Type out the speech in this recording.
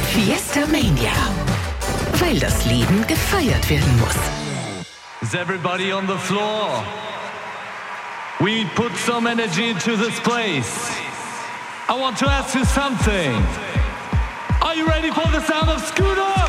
Fiesta Mania. Weil das Leben gefeiert werden muss. Is everybody on the floor? We put some energy into this place. I want to ask you something. Are you ready for the sound of Scooter?